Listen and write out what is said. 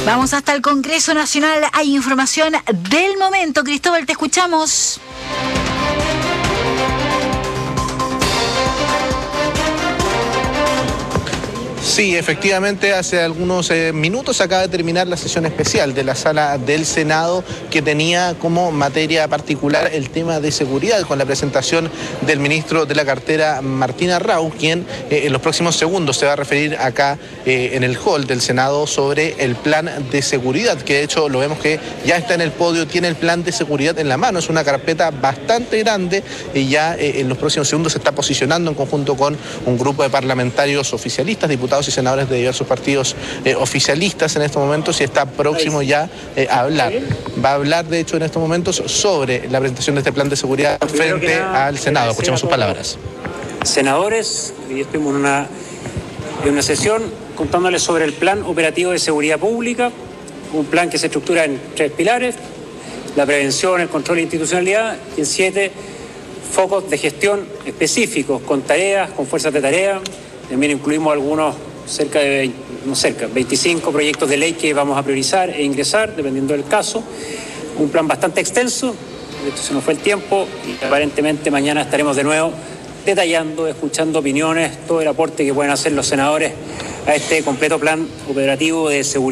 Vamos hasta el Congreso Nacional. Hay información del momento. Cristóbal, te escuchamos. Sí, efectivamente, hace algunos minutos acaba de terminar la sesión especial de la Sala del Senado que tenía como materia particular el tema de seguridad con la presentación del ministro de la cartera, Martín Arrau, quien en los próximos segundos se va a referir acá en el hall del Senado sobre el plan de seguridad, que de hecho lo vemos que ya está en el podio, tiene el plan de seguridad en la mano, es una carpeta bastante grande y ya en los próximos segundos se está posicionando en conjunto con un grupo de parlamentarios oficialistas, diputados y senadores de diversos partidos oficialistas en estos momentos y está próximo ya a hablar. Va a hablar, de hecho, en estos momentos sobre la presentación de este plan de seguridad frente al Senado. Escuchemos sus palabras. Senadores, hoy estuvimos en una sesión contándoles sobre el Plan Operativo de Seguridad Pública, un plan que se estructura en 3 pilares: la prevención, el control e institucionalidad, y en 7 focos de gestión específicos, con tareas, con fuerzas de tarea. También incluimos algunos, 25 proyectos de ley que vamos a priorizar e ingresar, dependiendo del caso. Un plan bastante extenso, de hecho se nos fue el tiempo, y aparentemente mañana estaremos de nuevo detallando, escuchando opiniones, todo el aporte que pueden hacer los senadores a este completo plan operativo de seguridad.